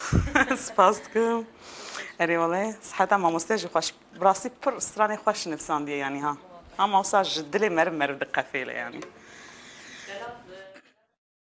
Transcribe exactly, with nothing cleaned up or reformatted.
سپاس دکم اری والله صحتا مامۆستا جی خوش براسی پر استرانی خوش نفساندیه یعنی ها هم اوسا جدلی مرم مرم دقه فیله یعنی